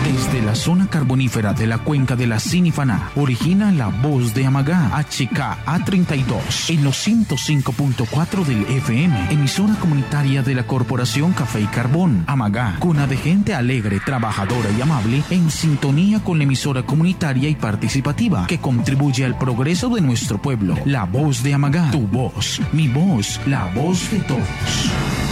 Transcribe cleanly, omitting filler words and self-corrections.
Desde la zona carbonífera de la cuenca de la Sinifaná, origina la voz de Amagá, HKA32, en los 105.4 del FM, emisora comunitaria de la Corporación Café y Carbón. Amagá, cuna de gente alegre, trabajadora y amable, en sintonía con la emisora comunitaria y participativa que contribuye al progreso de nuestro pueblo. La voz de Amagá, tu voz, mi voz, la voz de todos.